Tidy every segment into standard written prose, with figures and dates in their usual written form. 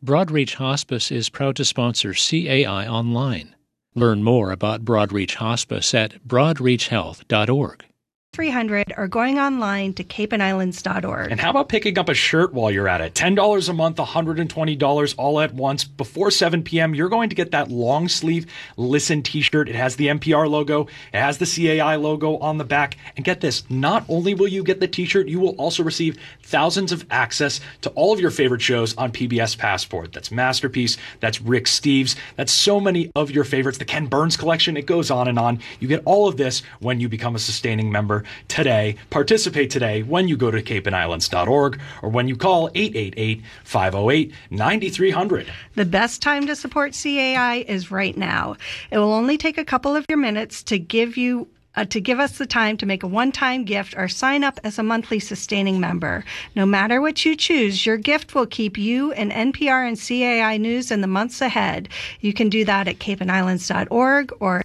Broadreach Hospice is proud to sponsor CAI Online. Learn more about Broadreach Hospice at broadreachhealth.org. 300 or going online to capeandislands.org. And how about picking up a shirt while you're at it? $10 a month, $120 all at once. Before 7 p.m., you're going to get that long sleeve Listen t-shirt. It has the NPR logo. It has the CAI logo on the back. And get this, not only will you get the t-shirt, you will also receive thousands of access to all of your favorite shows on PBS Passport. That's Masterpiece. That's Rick Steves. That's so many of your favorites. The Ken Burns collection. It goes on and on. You get all of this when you become a sustaining member today. Participate today when you go to capeandislands.org or when you call 888-508-9300. The best time to support CAI is right now. It will only take a couple of your minutes to give us the time to make a one-time gift or sign up as a monthly sustaining member. No matter what you choose, your gift will keep you and NPR and CAI News in the months ahead. You can do that at capeandislands.org or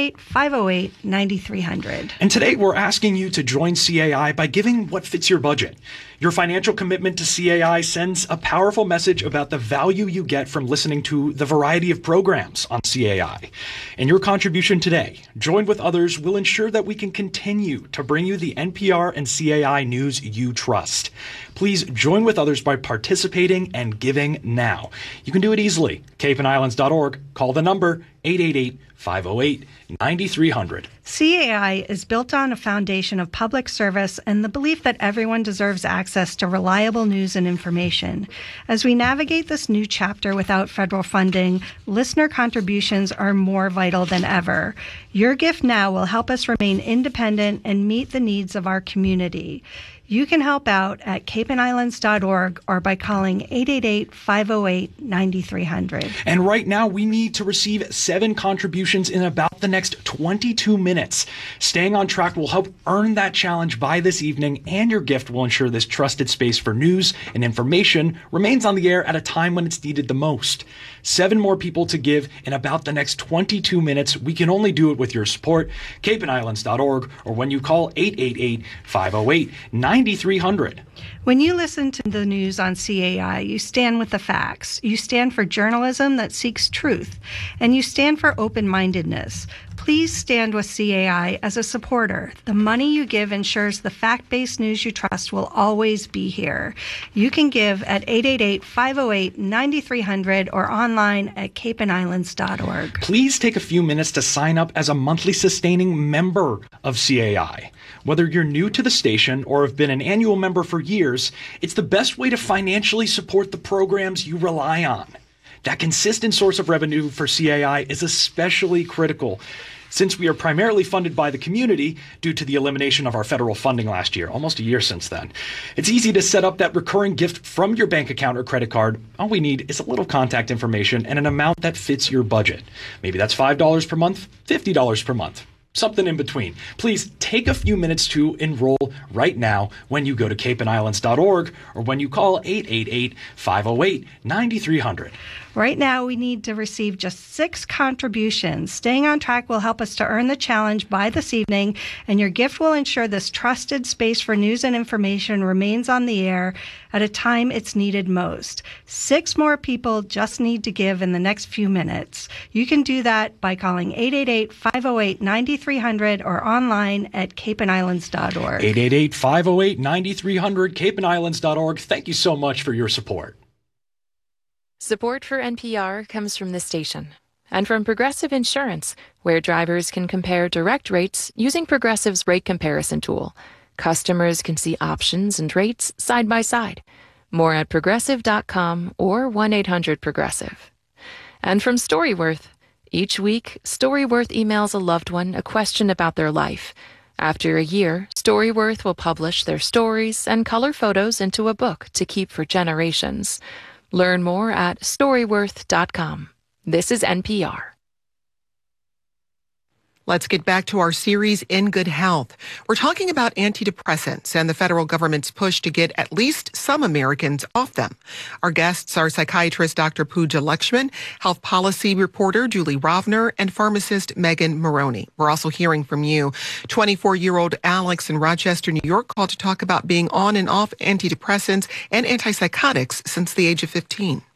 888-508-9300. And today we're asking you to join CAI by giving what fits your budget. Your financial commitment to CAI sends a powerful message about the value you get from listening to the variety of programs on CAI. And your contribution today, joined with others, will ensure that we can continue to bring you the NPR and CAI news you trust. Please join with others by participating and giving now. You can do it easily. capeandislands.org. Call the number 888-508-9300. CAI is built on a foundation of public service and the belief that everyone deserves access to reliable news and information. As we navigate this new chapter without federal funding, listener contributions are more vital than ever. Your gift now will help us remain independent and meet the needs of our community. You can help out at capeandislands.org or by calling 888-508-9300. And right now, we need to receive 7 contributions in about the next 22 minutes. Staying on track will help earn that challenge by this evening, and your gift will ensure this trusted space for news and information remains on the air at a time when it's needed the most. 7 more people to give in about the next 22 minutes. We can only do it with your support. capeandislands.org or when you call 888-508-9300. When you listen to the news on CAI, you stand with the facts. You stand for journalism that seeks truth, and you stand for open-mindedness. Please stand with CAI as a supporter. The money you give ensures the fact-based news you trust will always be here. You can give at 888-508-9300 or online at capeandislands.org. Please take a few minutes to sign up as a monthly sustaining member of CAI. Whether you're new to the station or have been an annual member for years, it's the best way to financially support the programs you rely on. That consistent source of revenue for CAI is especially critical since we are primarily funded by the community due to the elimination of our federal funding last year, almost a year since then. It's easy to set up that recurring gift from your bank account or credit card. All we need is a little contact information and an amount that fits your budget. Maybe that's $5 per month, $50 per month. Something in between. Please take a few minutes to enroll right now when you go to capeandislands.org or when you call 888-508-9300. Right now, we need to receive just 6 contributions. Staying on track will help us to earn the challenge by this evening, and your gift will ensure this trusted space for news and information remains on the air at a time it's needed most. 6 more people just need to give in the next few minutes. You can do that by calling 888-508-9300 or online at capeandislands.org. 888-508-9300, capeandislands.org. Thank you so much for your support. Support for NPR comes from this station and from Progressive Insurance, where drivers can compare direct rates using Progressive's rate comparison tool. Customers can see options and rates side by side. More at progressive.com or 1-800-PROGRESSIVE. And from Storyworth, each week, Storyworth emails a loved one a question about their life. After a year, Storyworth will publish their stories and color photos into a book to keep for generations. Learn more at Storyworth.com. This is NPR. Let's get back to our series, In Good Health. We're talking about antidepressants and the federal government's push to get at least some Americans off them. Our guests are psychiatrist Dr. Pooja Lakshman, health policy reporter Julie Rovner, and pharmacist Megan Maroney. We're also hearing from you. 24-year-old Alex in Rochester, New York, called to talk about being on and off antidepressants and antipsychotics since the age of 15.